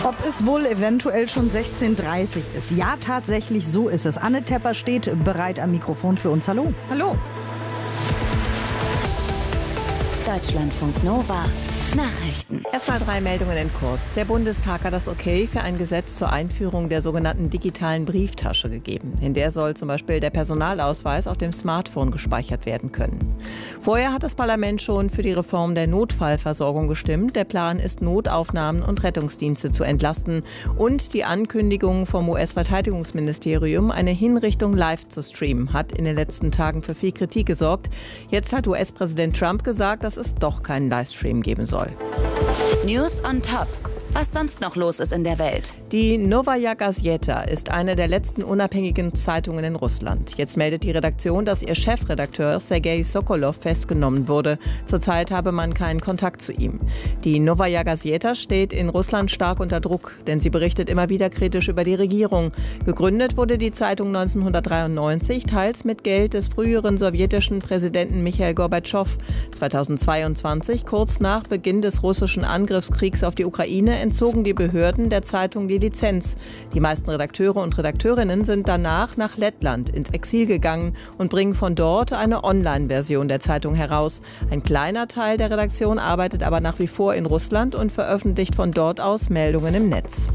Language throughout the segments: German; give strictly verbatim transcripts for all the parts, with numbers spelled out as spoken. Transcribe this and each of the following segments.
Ob es wohl eventuell schon sechzehn Uhr dreißig ist? Ja, tatsächlich, so ist es. Anne Tepper steht bereit am Mikrofon für uns. Hallo. Hallo. Deutschlandfunk Nova. Nachrichten. Erstmal drei Meldungen in kurz. Der Bundestag hat das Okay für ein Gesetz zur Einführung der sogenannten digitalen Brieftasche gegeben. In der soll zum Beispiel der Personalausweis auf dem Smartphone gespeichert werden können. Vorher hat das Parlament schon für die Reform der Notfallversorgung gestimmt. Der Plan ist, Notaufnahmen und Rettungsdienste zu entlasten und die Ankündigung vom U S-Verteidigungsministerium, eine Hinrichtung live zu streamen, hat in den letzten Tagen für viel Kritik gesorgt. Jetzt hat U S-Präsident Trump gesagt, dass es doch keinen Livestream geben soll. News on Top. Was sonst noch los ist in der Welt. Die Novaya Gazeta ist eine der letzten unabhängigen Zeitungen in Russland. Jetzt meldet die Redaktion, dass ihr Chefredakteur Sergei Sokolow festgenommen wurde. Zurzeit habe man keinen Kontakt zu ihm. Die Novaya Gazeta steht in Russland stark unter Druck, denn sie berichtet immer wieder kritisch über die Regierung. Gegründet wurde die Zeitung neunzehnhundertdreiundneunzig, teils mit Geld des früheren sowjetischen Präsidenten Michail Gorbatschow. zweitausendzweiundzwanzig, kurz nach Beginn des russischen Angriffskriegs auf die Ukraine, entzogen die Behörden der Zeitung die Lizenz. Die meisten Redakteure und Redakteurinnen sind danach nach Lettland ins Exil gegangen und bringen von dort eine Online-Version der Zeitung heraus. Ein kleiner Teil der Redaktion arbeitet aber nach wie vor in Russland und veröffentlicht von dort aus Meldungen im Netz.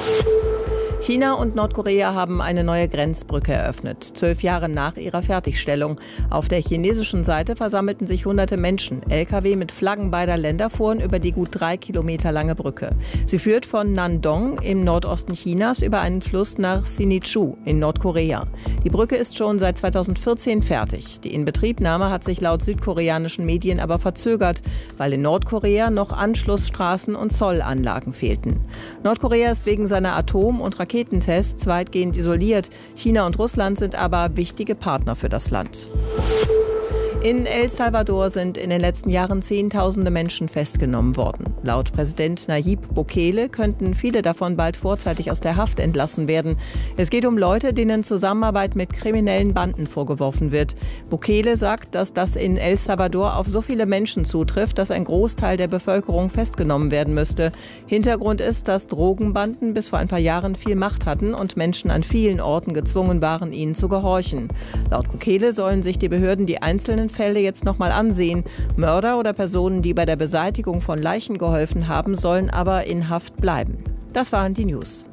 China und Nordkorea haben eine neue Grenzbrücke eröffnet, zwölf Jahre nach ihrer Fertigstellung. Auf der chinesischen Seite versammelten sich hunderte Menschen. L K W mit Flaggen beider Länder fuhren über die gut drei Kilometer lange Brücke. Sie führt von Nandong im Nordosten Chinas über einen Fluss nach Sinŭiju in Nordkorea. Die Brücke ist schon seit zweitausendvierzehn fertig. Die Inbetriebnahme hat sich laut südkoreanischen Medien aber verzögert, weil in Nordkorea noch Anschlussstraßen und Zollanlagen fehlten. Nordkorea ist wegen seiner Atom- und Raketentests weitgehend isoliert. China und Russland sind aber wichtige Partner für das Land. In El Salvador sind in den letzten Jahren Zehntausende Menschen festgenommen worden. Laut Präsident Nayib Bukele könnten viele davon bald vorzeitig aus der Haft entlassen werden. Es geht um Leute, denen Zusammenarbeit mit kriminellen Banden vorgeworfen wird. Bukele sagt, dass das in El Salvador auf so viele Menschen zutrifft, dass ein Großteil der Bevölkerung festgenommen werden müsste. Hintergrund ist, dass Drogenbanden bis vor ein paar Jahren viel Macht hatten und Menschen an vielen Orten gezwungen waren, ihnen zu gehorchen. Laut Bukele sollen sich die Behörden die einzelnen Fälle jetzt nochmal ansehen. Mörder oder Personen, die bei der Beseitigung von Leichen geholfen haben, sollen aber in Haft bleiben. Das waren die News.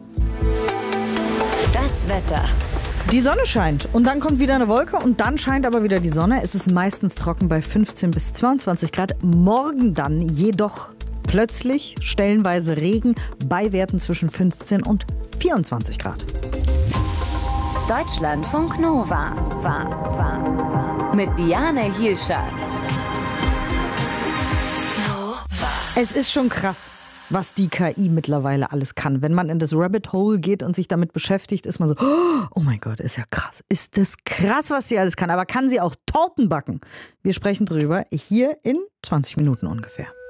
Das Wetter. Die Sonne scheint und dann kommt wieder eine Wolke und dann scheint aber wieder die Sonne. Es ist meistens trocken bei fünfzehn bis zweiundzwanzig Grad. Morgen dann jedoch plötzlich stellenweise Regen bei Werten zwischen fünfzehn und vierundzwanzig Grad. Deutschlandfunk Nova. Mit Diane Hielscher. Es ist schon krass, was die K I mittlerweile alles kann. Wenn man in das Rabbit Hole geht und sich damit beschäftigt, ist man so, oh mein Gott, ist ja krass. Ist das krass, was die alles kann. Aber kann sie auch Torten backen? Wir sprechen drüber hier in zwanzig Minuten ungefähr.